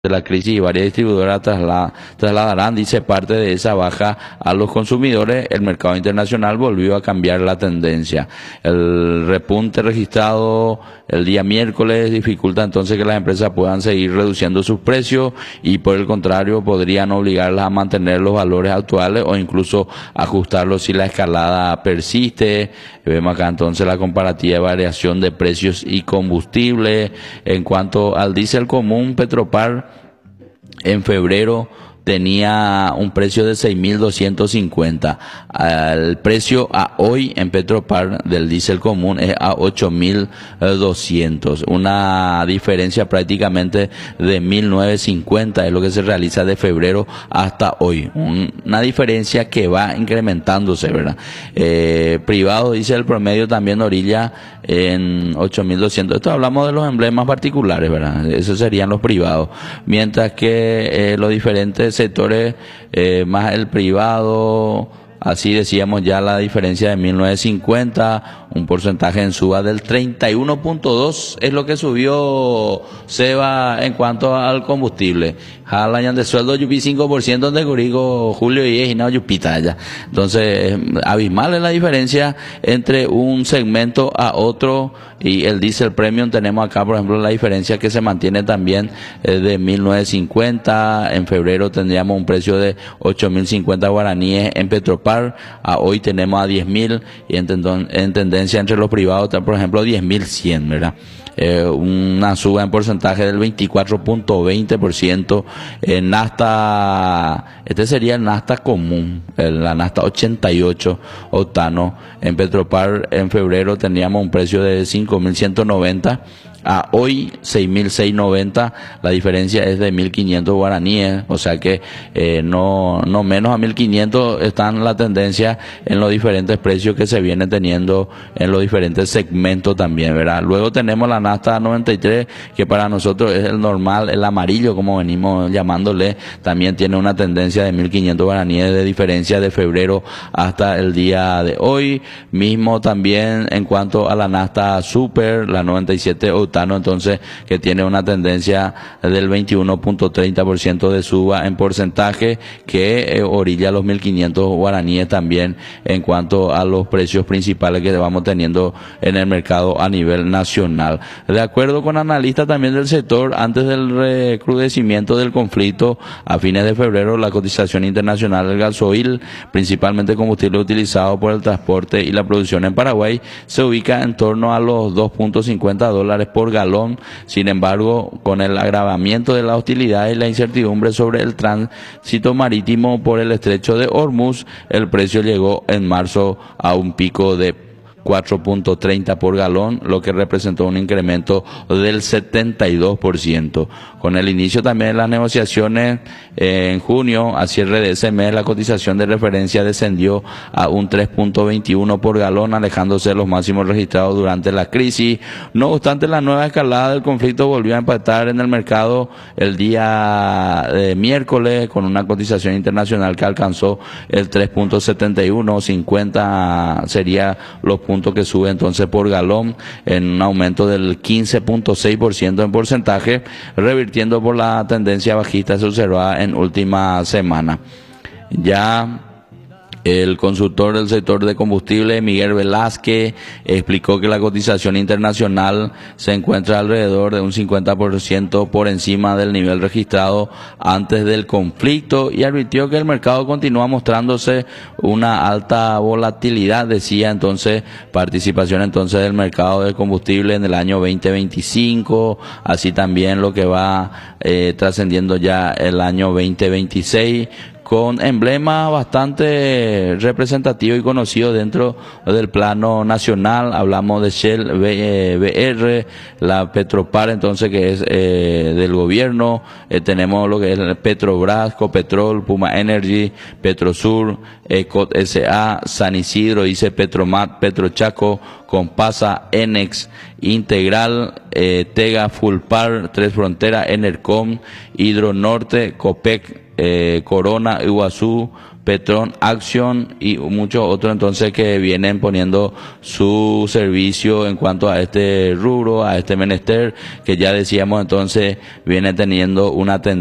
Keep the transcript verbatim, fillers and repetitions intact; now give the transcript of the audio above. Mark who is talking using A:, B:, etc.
A: de la crisis y varias distribuidoras trasla- trasladarán, dice, parte de esa baja a los consumidores. El mercado internacional volvió a cambiar la tendencia. El repunte registrado el día miércoles dificulta entonces que las empresas puedan seguir reduciendo sus precios y por el contrario podrían obligarlas a mantener los valores actuales o incluso ajustarlos si la escalada persiste. Vemos acá entonces la comparativa de variación de precios y combustible. En cuanto al diésel común, Petropar en febrero tenía un precio de seis mil doscientos cincuenta. El precio a hoy en Petropar del diésel común es a ocho mil doscientos. Una diferencia prácticamente de mil novecientos cincuenta es lo que se realiza de febrero hasta hoy. Una diferencia que va incrementándose, ¿verdad? Eh, privado, dice el promedio también orilla en ocho mil doscientos. Esto hablamos de los emblemas particulares, ¿verdad? Esos serían los privados. Mientras que eh, los diferentes sectores, eh, más el privado, así decíamos ya la diferencia de mil novecientos cincuenta, un porcentaje en suba del treinta y uno punto dos es lo que subió Seba en cuanto al combustible. Jalayan de sueldo yupi cinco por ciento de Curigo, Julio y Ejina yupita ya. Entonces, abismal es la diferencia entre un segmento a otro y el diesel premium. Tenemos acá, por ejemplo, la diferencia que se mantiene también eh, de mil novecientos cincuenta. En febrero tendríamos un precio de ocho mil cincuenta guaraníes en Petropar. A hoy tenemos a diez mil y en, tendon, en tendencia entre los privados, por ejemplo, diez mil cien, ¿verdad? Eh, una suba en porcentaje del veinticuatro punto veinte por ciento. En Nafta, este sería el Nafta común, el, la Nafta ochenta y ocho octano. En Petropar en febrero teníamos un precio de cinco mil ciento noventa. A hoy seis mil seiscientos noventa, la diferencia es de mil quinientos guaraníes, o sea que eh, no no menos a mil quinientos están la tendencia en los diferentes precios que se viene teniendo en los diferentes segmentos también, ¿verdad? Luego tenemos la Nafta noventa y tres, que para nosotros es el normal, el amarillo como venimos llamándole, también tiene una tendencia de mil quinientos guaraníes de diferencia de febrero hasta el día de hoy. Mismo también en cuanto a la Nafta Super, la noventa y siete octano, entonces, que tiene una tendencia del veintiuno punto treinta por ciento de suba en porcentaje, que eh, orilla los mil quinientos guaraníes también en cuanto a los precios principales que vamos teniendo en el mercado a nivel nacional. De acuerdo con analistas también del sector, antes del recrudecimiento del conflicto a fines de febrero, la cotización internacional del gasoil, principalmente combustible utilizado por el transporte y la producción en Paraguay, se ubica en torno a los dos punto cincuenta dólares por galón. Sin embargo, con el agravamiento de la hostilidad y la incertidumbre sobre el tránsito marítimo por el estrecho de Hormuz, el precio llegó en marzo a un pico de cuatro punto treinta por galón, lo que representó un incremento del setenta y dos por ciento. Con el inicio también de las negociaciones eh, en junio, a cierre de ese mes, la cotización de referencia descendió a un tres punto veintiuno por galón, alejándose de los máximos registrados durante la crisis. No obstante, la nueva escalada del conflicto volvió a impactar en el mercado el día de miércoles, con una cotización internacional que alcanzó el tres punto setenta y uno, cincuenta sería los puntos que sube entonces por galón, en un aumento del quince punto seis por ciento en porcentaje, revirtiendo por la tendencia bajista se observaba en última semana. Ya el consultor del sector de combustible, Miguel Velázquez, explicó que la cotización internacional se encuentra alrededor de un cincuenta por ciento por encima del nivel registrado antes del conflicto y advirtió que el mercado continúa mostrándose una alta volatilidad. Decía entonces, participación entonces del mercado del combustible en el año veinte veinticinco, así también lo que va eh, trascendiendo ya el año veinte veintiséis, con emblemas bastante representativos y conocidos dentro del plano nacional. Hablamos de Shell B R, la Petropar, entonces, que es eh, del gobierno. Eh, tenemos lo que es Petrobras, Copetrol, Puma Energy, Petrosur, Ecot S A, San Isidro, dice Petromat, Petrochaco, Compasa, Enex, Integral, eh, Tega, Fulpar, Tres Fronteras, Enercom, Hidronorte, Copec, Eh, Corona, Iguazú, Petron Action y muchos otros entonces que vienen poniendo su servicio en cuanto a este rubro, a este menester, que ya decíamos entonces viene teniendo una tendencia